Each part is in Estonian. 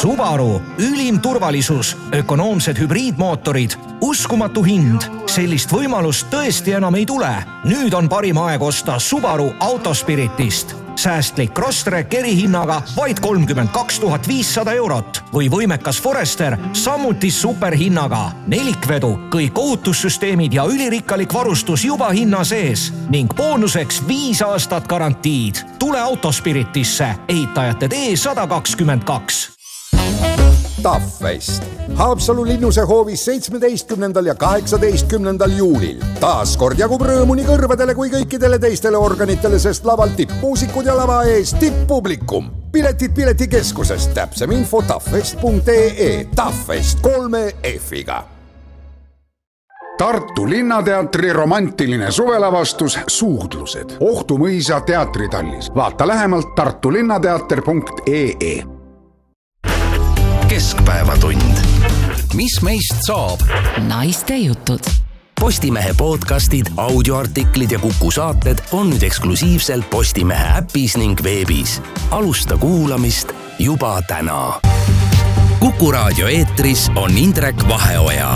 Subaru, ülim turvalisus, ökonoomsed hübriidmootorid, uskumatu hind. Sellist võimalust tõesti enam ei tule. Nüüd on parim aeg osta Subaru Autospiritist. Säästlik Crosstrek erihinnaga vaid 32 500 eurot või võimekas Forester samuti superhinnaga. Nelikvedu, kõik ohutussüsteemid ja ülirikkalik varustus juba hinna sees ning boonuseks 5 aastat garantiid. Tule Autospiritisse, ehitajate tee 122. Taffest. Haapsalu linnuse hoovis 17. ja 18. juulil. Taas kord jagub rõõmu nii kõrvadele kui kõikidele teistele organitele, sest laval tippmuusikud ja lava ees tipppublikum. Piletid piletikeskusest, täpsem info taffest.ee. Taffest 3 F-iga. Tartu Linnateatri romantiline suvelavastus Suudlused. Ohtu mõisa teatritallis. Vaata lähemalt tartulinnateater.ee. Keskpäevatund. Mis meist saab? Naiste jutud. Postimehe podcastid, audioartiklid ja Kuku saated on nüüd eksklusiivselt Postimehe äpis ning veebis. Alusta kuulamist juba täna. Kuku raadio eetris on Indrek Vaheoja.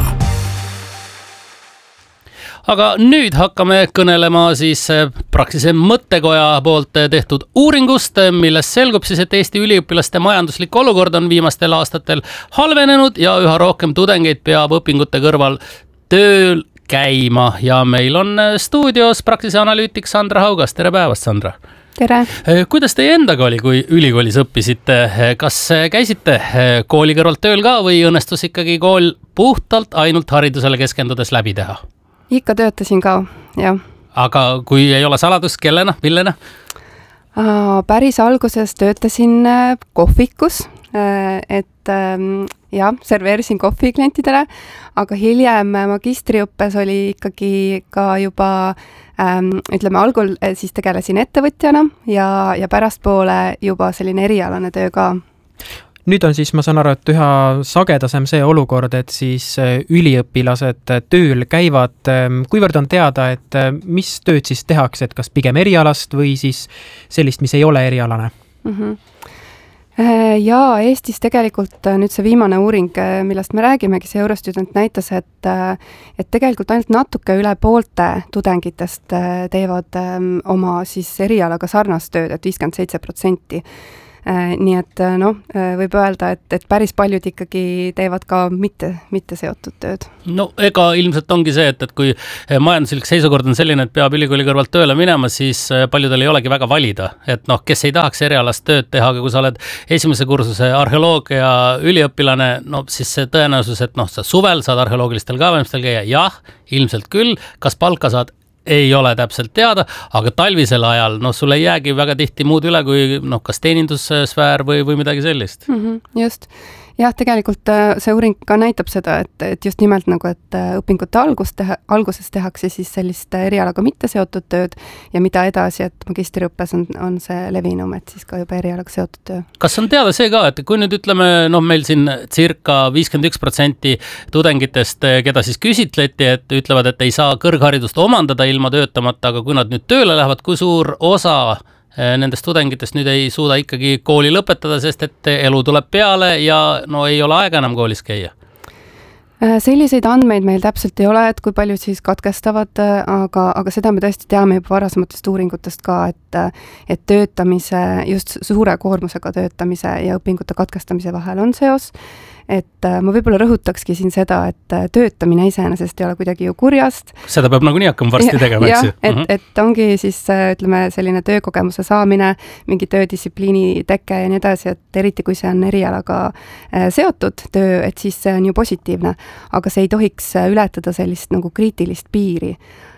Aga nüüd hakkame kõnelema siis Praxise mõttekoja poolt tehtud uuringust, milles selgub siis, et Eesti üliõpilaste majanduslik olukord on viimastel aastatel halvenenud ja üha rohkem tudengeid peab õpingute kõrval tööl käima. Ja meil on stuudios Praxise analüütik Sandra Haugas. Tere päevast, Sandra! Tere! Kuidas teie endaga oli, kui ülikoolis õppisite? Kas käisite kooli kõrvalt tööl ka või õnnestus ikkagi kool puhtalt ainult haridusele keskendudes läbi teha? Ikka töötasin ka, jah. Aga kui ei ole saladus, kellena, millena? Päris alguses töötasin kohvikus, et serveerisin kohvi klientidele, aga hiljem magistriõppes oli ikkagi ka juba, algul siis tegelesin ettevõtjana ja pärastpoole juba selline erialane töö ka. Nüüd on siis, ma saan aru, et üha sagedasem see olukord, et siis üliõpilased tööl käivad. Kuivõrd on teada, et mis tööd siis tehakse, et kas pigem erialast või siis sellist, mis ei ole erialane? Ja Eestis tegelikult nüüd see viimane uuring, millest me räägimegi, see Eurostudent näitas, et tegelikult ainult natuke üle poolte tudengitest teevad oma siis erialaga sarnast tööd, et 57%. Nii et võib öelda, et päris paljud ikkagi teevad ka mitte seotud tööd. No ega ilmselt ongi see, et kui majanduslik seisukord on selline, et peab ülikooli kõrvalt tööle minema, siis paljudel ei olegi väga valida. Et kes ei tahaks erialast tööd teha, aga kui sa oled esimese kursuse arheoloogia üliõpilane, siis see tõenäosus, et sa suvel saad arheoloogilistel kaevamistel käia, jah, ilmselt küll, kas palka saad, ei ole täpselt teada, aga talvisel ajal sul ei jäägi väga tihti muud üle kui kas teenindussfäär või midagi sellist. Just. Jah, tegelikult see uuring ka näitab seda, et just nimelt et õpingute alguses tehakse siis sellist erialaga mitte seotud tööd ja mida edasi, et magistriõppes on see levinum, et siis ka juba erialaga seotud töö. Kas on teada see ka, et kui nüüd ütleme, meil siin circa 51% tudengitest, keda siis küsitleti, et ütlevad, et ei saa kõrgharidust omandada ilma töötamata, aga kui nad nüüd tööle lähevad, kui suur osa nendest tudengitest nüüd ei suuda ikkagi kooli lõpetada, sest et elu tuleb peale ja ei ole aega enam koolis käia? Selliseid andmeid meil täpselt ei ole, et kui palju siis katkestavad, aga seda me tõesti teame juba varasematest uuringutest ka, et töötamise, just suure koormusega töötamise ja õpingute katkestamise vahel on seos. Et ma võib-olla rõhutakski siin seda, et töötamine iseenesest ei ole kuidagi ju kurjast. Seda peab nagunii hakkama varsti tegema, eks ju? Et ongi siis, selline töökogemuse saamine, mingi töödistsipliini teke ja nii edasi, et eriti kui see on erialaga seotud töö, et siis see on ju positiivne. Aga see ei tohiks ületada sellist kriitilist piiri.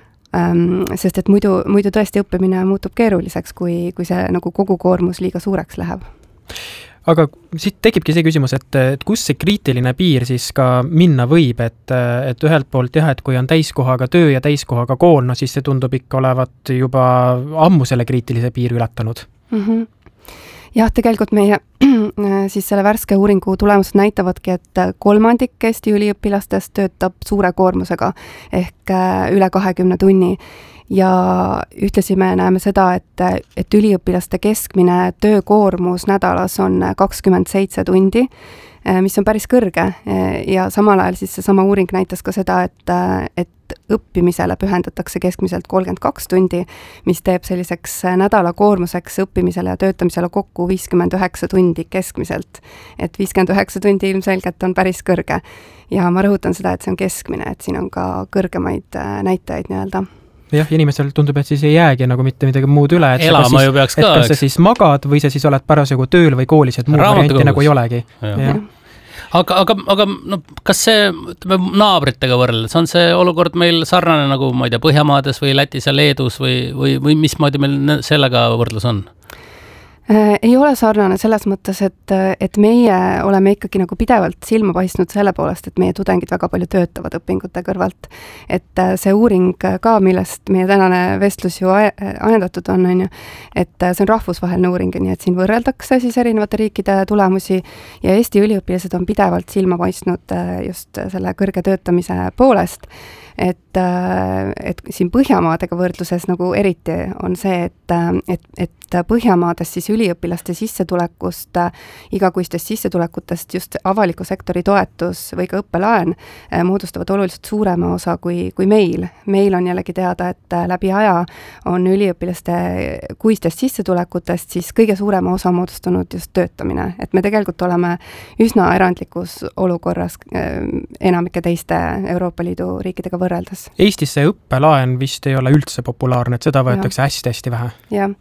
Sest et muidu tõesti õppimine muutub keeruliseks, kui see kogu koormus liiga suureks läheb. Aga siit tekibki see küsimus, et kus see kriitiline piir siis ka minna võib, et ühelt poolt et kui on täiskohaga töö ja täiskohaga kool, siis see tundub ikka olevat juba ammu selle kriitilise piiri ületanud. Jah, tegelikult meie siis selle värske uuringu tulemused näitavadki, et 1/3 Eesti üliõpilastest töötab suure koormusega ehk üle 20 tunni. ja ühtlasi me näeme seda, et üliõpilaste keskmine töökoormus nädalas on 27 tundi, mis on päris kõrge ja samal ajal siis seesama uuring näitas ka seda, et õppimisele pühendatakse keskmiselt 32 tundi, mis teeb selliseks nädala koormuseks õppimisele ja töötamisele kokku 59 tundi keskmiselt. Et 59 tundi ilmselgelt on päris kõrge ja ma rõhutan seda, et see on keskmine, et siin on ka kõrgemaid näitajaid nii-öelda. Jah, inimesel tundub, et siis ei jäägi nagu mitte midagi muud üle, et elama ju peaks ka, kas sa siis magad või sa siis oled parasjagu tööl või koolis, et muud varianti nagu ei olegi. Aga no, kas see naabritega võrreldes, on see olukord meil sarnane nagu, ma ei tea, Põhjamaades või Lätis ja Leedus või mismoodi meil sellega võrdlus on? Ei ole sarnane selles mõttes, et meie oleme ikkagi nagu pidevalt silma paistnud selle poolest, et meie tudengid väga palju töötavad õpingute kõrvalt. Et see uuring ka, millest meie tänane vestlus ju ajendatud on ju, et see on rahvusvaheline uuring, nii et siin võrreldakse siis erinevate riikide tulemusi ja Eesti üliõpilased on pidevalt silma paistnud just selle kõrge töötamise poolest. Et siin Põhjamaadega võrdluses nagu eriti on see, et Põhjamaades siis üliõpilaste sissetulekust, igakuistest sissetulekutest just avaliku sektori toetus või ka õppelaen moodustavad oluliselt suurema osa kui meil. Meil on jällegi teada, et läbi aja on üliõpilaste kuistest sissetulekutest siis kõige suurema osa moodustanud just töötamine. Et me tegelikult oleme üsna erandlikus olukorras enamike teiste Euroopa Liidu riikidega võrreldes. Eestis see õppelaen vist ei ole üldse populaarne, et seda võetakse hästi-hästi vähe.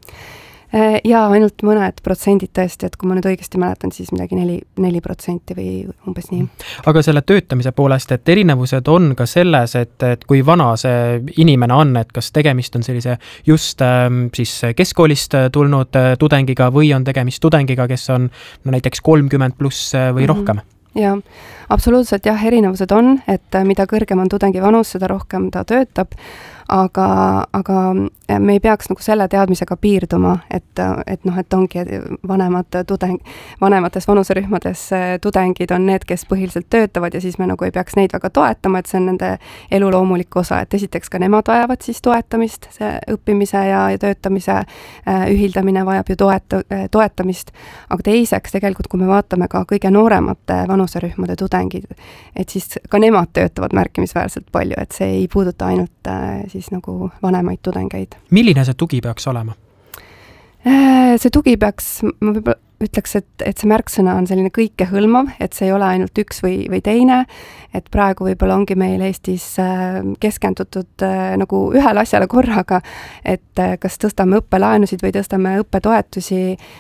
Ja ainult mõned protsendid tõesti, et kui ma nüüd õigesti mäletan, siis midagi 4% või umbes nii. Aga selle töötamise poolest, et erinevused on ka selles, et kui vana see inimene on, et kas tegemist on sellise just siis keskkoolist tulnud tudengiga või on tegemist tudengiga, kes on näiteks 30 pluss või rohkem? Ja, absoluutselt jah, erinevused on, et mida kõrgem on tudengi vanus, seda rohkem ta töötab, aga me ei peaks nagu selle teadmisega piirduma, et ongi vanemates vanuserühmades tudengid on need, kes põhiliselt töötavad ja siis me nagu ei peaks neid väga toetama, et see on nende elu loomulik osa, et esiteks ka nemad vajavad siis toetamist, see õppimise ja töötamise ühildamine vajab ju toetamist, aga teiseks tegelikult, kui me vaatame ka kõige nooremate vanuserühmade tudengid, et siis ka nemad töötavad märkimisväärselt palju, et see ei puuduta ainult siis nagu vanemaid tudengeid. Milline see tugi peaks olema? See tugi peaks, ma võib-olla ütleks, et see märksõna on selline kõikehõlmav, et see ei ole ainult üks või teine, et praegu võib-olla ongi meil Eestis keskendutud nagu ühele asjale korraga, et kas tõstame õppelaenusid või tõstame õppetoetusi,